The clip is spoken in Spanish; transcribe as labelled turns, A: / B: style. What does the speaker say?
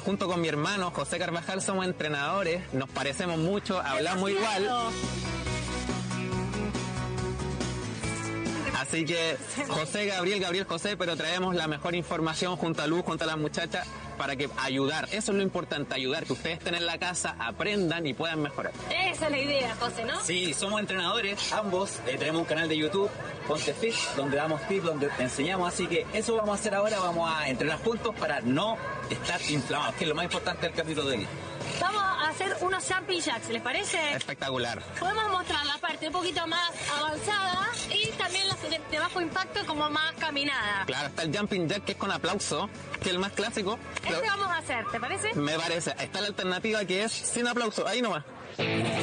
A: junto con mi hermano José Carvajal somos entrenadores, nos parecemos mucho, hablamos igual. Así que José, Gabriel, José, pero traemos la mejor información junto a Luz, junto a las muchachas, para que ayudar. Eso es lo importante, ayudar, que ustedes estén en la casa, aprendan y puedan mejorar.
B: Esa es la idea, José, ¿no?
C: Sí, somos entrenadores, ambos. Tenemos un canal de YouTube, Ponte Fit, donde damos tips, donde te enseñamos. Así que eso vamos a hacer ahora, vamos a entrenar juntos para no estar inflamados, que es lo más importante del capítulo de hoy.
B: Vamos a hacer unos jumping jacks, ¿les parece?
A: Espectacular.
B: Podemos mostrar la parte un poquito más avanzada y también las de bajo impacto como más caminada.
A: Claro, está el jumping jack que es con aplauso, que es el más clásico.
B: Este vamos a hacer, ¿te parece?
A: Me parece. Está la alternativa que es sin aplauso, ahí nomás.